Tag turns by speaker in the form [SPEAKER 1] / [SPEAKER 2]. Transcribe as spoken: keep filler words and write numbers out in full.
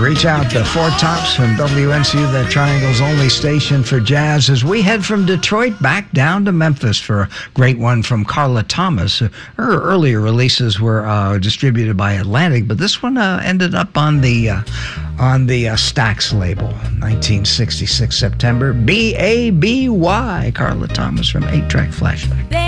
[SPEAKER 1] reach out to Four Tops from W N C U, that Triangle's only station for jazz, as we head from Detroit back down to Memphis for a great one from Carla Thomas. Her earlier releases were uh, distributed by Atlantic, but this one uh, ended up on the uh, on the uh, Stax label. nineteen sixty-six September, B A B Y. Carla Thomas from eight track Flashback.